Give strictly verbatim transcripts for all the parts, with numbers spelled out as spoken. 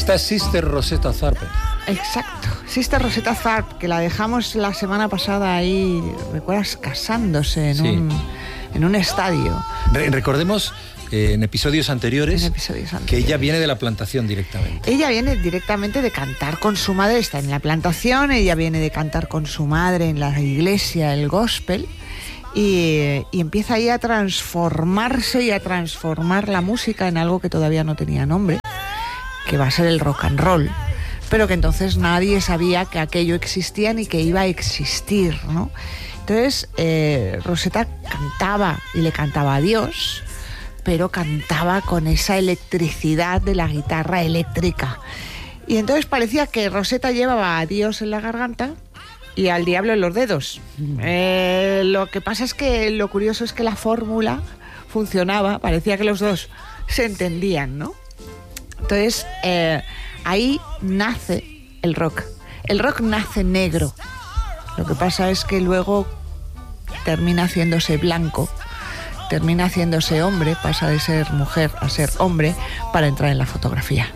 Esta es Sister Rosetta Tharpe. Exacto, Sister Rosetta Tharpe, que la dejamos la semana pasada ahí, ¿recuerdas? Casándose en, sí. un, en un estadio. Re- recordemos eh, en, episodios anteriores, en episodios anteriores que ella viene de la plantación directamente. Ella viene directamente de cantar con su madre, está en la plantación, ella viene de cantar con su madre en la iglesia, el gospel. Y, y empieza ahí a transformarse y a transformar la música en algo que todavía no tenía nombre, que va a ser el rock and roll, pero que entonces nadie sabía que aquello existía ni que iba a existir, ¿no? Entonces eh, Rosetta cantaba y le cantaba a Dios, pero cantaba con esa electricidad de la guitarra eléctrica. Y entonces parecía que Rosetta llevaba a Dios en la garganta y al diablo en los dedos. Eh, lo que pasa es que lo curioso es que la fórmula funcionaba, parecía que los dos se entendían, ¿no? Entonces, eh, ahí nace el rock. El rock nace negro. Lo que pasa es que luego termina haciéndose blanco, termina haciéndose hombre, pasa de ser mujer a ser hombre para entrar en la fotografía.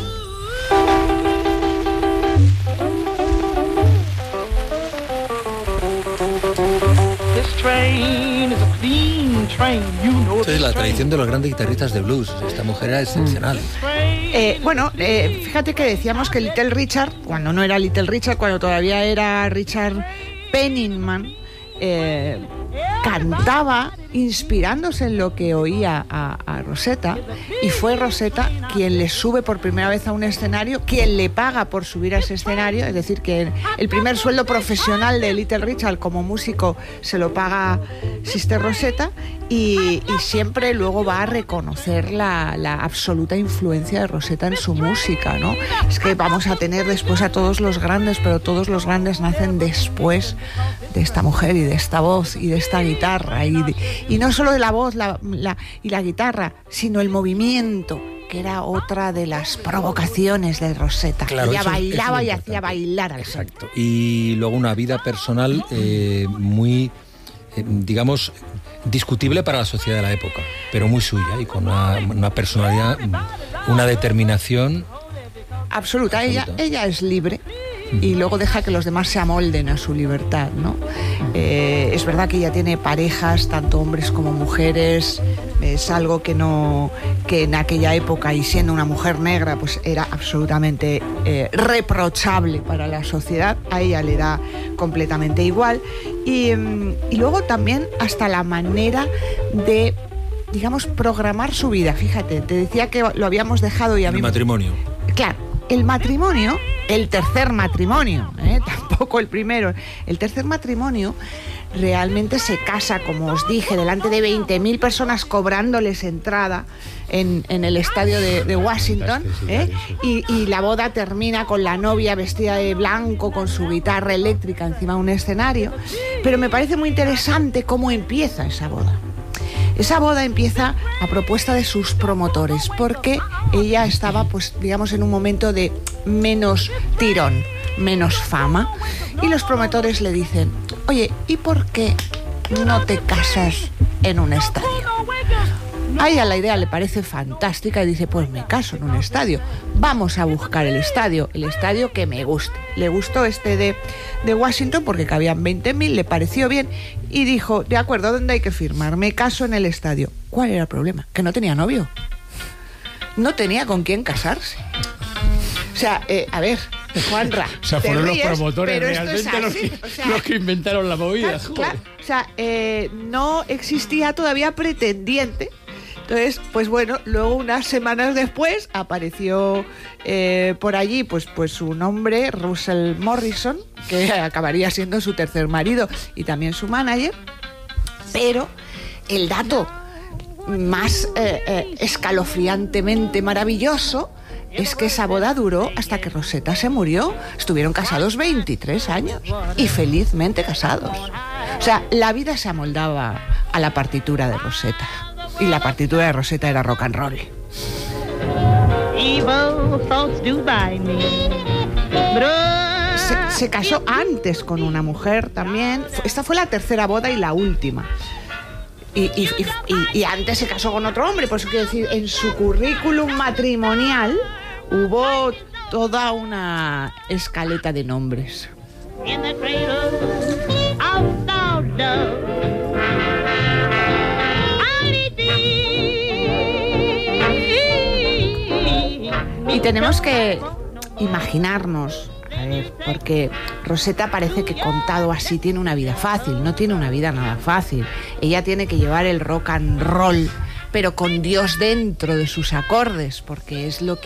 Entonces, la tradición de los grandes guitarristas de blues, esta mujer era excepcional. Eh, bueno, eh, fíjate que decíamos que Little Richard, cuando no era Little Richard, cuando todavía era Richard Penniman, eh, cantaba inspirándose en lo que oía a, a Rosetta, y fue Rosetta quien le sube por primera vez a un escenario, quien le paga por subir a ese escenario, es decir, que el primer sueldo profesional de Little Richard como músico se lo paga Sister Rosetta, y, y siempre luego va a reconocer la, la absoluta influencia de Rosetta en su música, ¿no? Es que vamos a tener después a todos los grandes, pero todos los grandes nacen después de esta mujer y de esta voz y de esta guitarra, y, de, y no solo de la voz la, la, y la guitarra, sino el movimiento, que era otra de las provocaciones de Rosetta. Claro, ella eso, bailaba eso y hacía bailar al Exacto. Y luego una vida personal eh, muy, eh, digamos, discutible para la sociedad de la época, pero muy suya y con una, una personalidad, una determinación absoluta. absoluta. Ella, ella es libre y luego deja que los demás se amolden a su libertad, ¿no? Eh, es verdad que ella tiene parejas, tanto hombres como mujeres, es algo que no, que en aquella época, y siendo una mujer negra, pues era absolutamente eh, reprochable para la sociedad. A ella le da completamente igual. Y, y luego también hasta la manera de, digamos, programar su vida. Fíjate, te decía que lo habíamos dejado y a mí... El matrimonio. Claro, el matrimonio, el tercer matrimonio, ¿eh? Tampoco el primero, el tercer matrimonio realmente se casa, como os dije, delante de veinte mil personas cobrándoles entrada en, en el estadio de, de Washington, ¿eh? y, y la boda termina con la novia vestida de blanco, con su guitarra eléctrica encima de un escenario. Pero me parece muy interesante cómo empieza esa boda. Esa boda empieza a propuesta de sus promotores, porque ella estaba, pues, digamos, en un momento de menos tirón, menos fama, y los promotores le dicen: oye, ¿y por qué no te casas en un estadio? A ella la idea le parece fantástica y dice: pues me caso en un estadio. Vamos a buscar el estadio, el estadio que me guste. Le gustó este de, de Washington porque cabían veinte mil, le pareció bien y dijo: de acuerdo, ¿dónde hay que firmar? Me caso en el estadio. ¿Cuál era el problema? Que no tenía novio. No tenía con quién casarse. O sea, eh, a ver, Juanra, o sea, fueron ríes, los promotores realmente es los, que, o sea, los que inventaron la movida. Claro, claro. O sea, eh, no existía todavía pretendiente. Entonces, pues bueno, luego unas semanas después apareció eh, por allí pues, pues su nombre, Russell Morrison, que acabaría siendo su tercer marido y también su manager. Pero el dato más eh, eh, escalofriantemente maravilloso es que esa boda duró hasta que Rosetta se murió. Estuvieron casados veintitrés años y felizmente casados. O sea, la vida se amoldaba a la partitura de Rosetta. Y la partitura de Rosetta era rock and roll. Se, se casó antes con una mujer también. Esta fue la tercera boda y la última. Y, y, y, y antes se casó con otro hombre. Por eso quiero decir, en su currículum matrimonial hubo toda una escaleta de nombres. In the cradle of sourdough. Y tenemos que imaginarnos, a ver, porque Rosetta parece que contado así tiene una vida fácil, no tiene una vida nada fácil. Ella tiene que llevar el rock and roll, pero con Dios dentro de sus acordes, porque es lo que